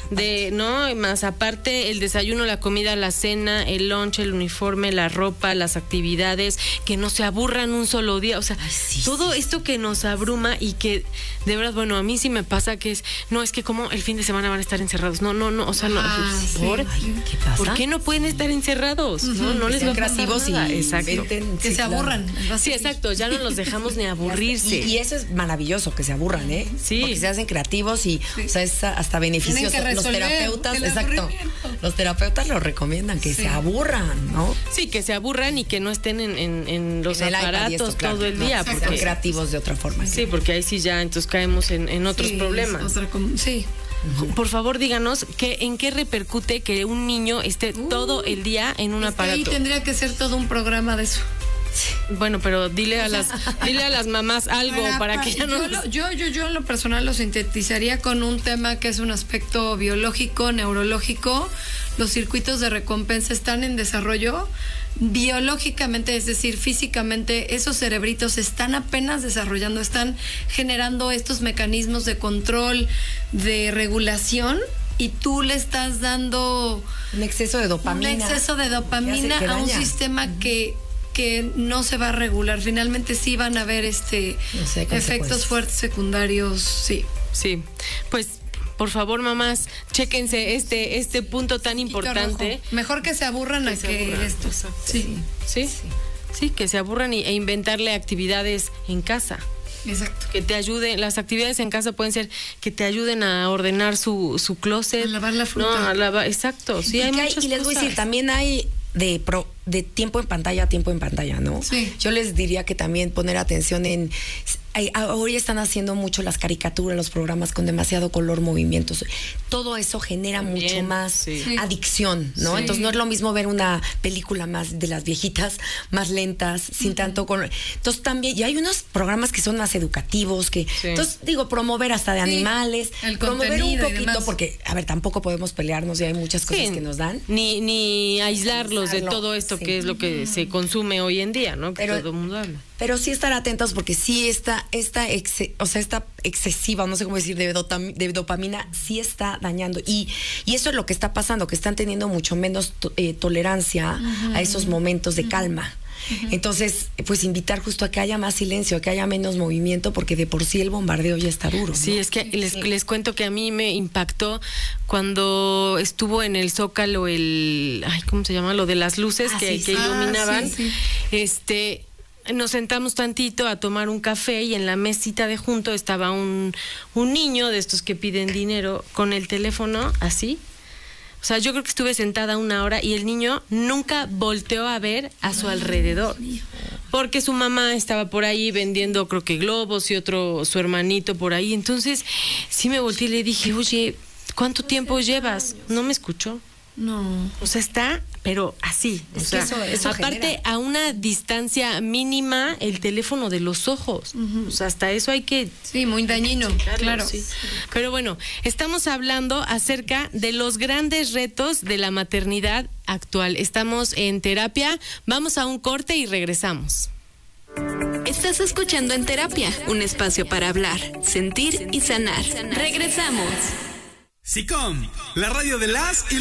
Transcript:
¿no? Más aparte, el desayuno, la comida, la cena, el lunch, el uniforme, la ropa, las actividades, que no se aburran un solo día. O sea, todo esto que nos abruma y que, de verdad, bueno, a mí sí me pasa que es que como el fin de semana van a estar encerrados. No, o sea, no. ¿Qué pasa? ¿Por qué no pueden estar encerrados? No les va a pasar nada. Exacto. Que se aburran. Sí, exacto, ya no los dejamos ni aburrirse. Y eso es maravilloso, que se aburran, ¿eh? Sí. Porque se hacen creativos y, o sea, es hasta beneficioso. Los terapeutas, los terapeutas lo recomiendan, que se aburran, ¿no? Sí, que se aburran y que no estén en los aparatos todo el día. Porque sean creativos de otra forma. Sí, porque ahí sí ya entonces caemos en otros problemas. Sí. Por favor, díganos en qué repercute que un niño esté todo el día en un aparato. Ahí tendría que ser todo un programa de eso. Bueno, pero dile a las mamás algo para que ya no. Yo en lo personal lo sintetizaría con un tema que es un aspecto biológico, neurológico. Los circuitos de recompensa están en desarrollo. Biológicamente, es decir, físicamente, esos cerebritos están apenas desarrollando, están generando estos mecanismos de control, de regulación, y tú le estás dando un exceso de dopamina a un sistema que no se va a regular. Finalmente sí van a haber efectos fuertes secundarios, sí. Sí, pues por favor, mamás, chéquense este punto tan importante. Mejor que se aburran a que esto. Sí, que se aburran e inventarle actividades en casa. Exacto. Que te ayuden, las actividades en casa pueden ser que te ayuden a ordenar su closet. A lavar la fruta. No, exacto. Sí, hay muchas cosas. Y les voy a decir, también hay de tiempo en pantalla, ¿no? Sí. Yo les diría que también poner atención ahora están haciendo mucho las caricaturas, los programas con demasiado color, movimientos. Todo eso genera mucho más adicción, ¿no? Sí. Entonces no es lo mismo ver una película más de las viejitas, más lentas, sin tanto color. Entonces también, y hay unos programas que son más educativos, entonces digo, promover hasta de animales, el promover un poquito, y porque, a ver, tampoco podemos pelearnos y hay muchas cosas que nos dan. Ni aislarlos de todo esto que es lo que se consume hoy en día, ¿no? Que todo el mundo habla. Pero sí estar atentos, porque sí esta excesiva, no sé cómo decir, de dopamina, sí está dañando. Y eso es lo que está pasando, que están teniendo mucho menos tolerancia a esos momentos de calma. Entonces, pues invitar justo a que haya más silencio, a que haya menos movimiento, porque de por sí el bombardeo ya está duro, ¿no? Sí, es que les cuento que a mí me impactó cuando estuvo en el Zócalo ¿cómo se llama? Lo de las luces que iluminaban. Nos sentamos tantito a tomar un café y en la mesita de junto estaba un niño de estos que piden dinero con el teléfono así. O sea, yo creo que estuve sentada 1 hora y el niño nunca volteó a ver a su alrededor. Porque su mamá estaba por ahí vendiendo, creo que globos, y su hermanito por ahí. Entonces, sí me volteé y le dije, oye, ¿cuánto tiempo llevas? No me escuchó. No. O sea, está, pero así. O sea, eso aparte, genera a una distancia mínima el teléfono de los ojos. O sea, hasta eso hay que... Sí, muy dañino, claro. Sí. Pero bueno, estamos hablando acerca de los grandes retos de la maternidad actual. Estamos en terapia. Vamos a un corte y regresamos. Estás escuchando En Terapia, un espacio para hablar, sentir y sanar. Regresamos. SICOM, la radio de las y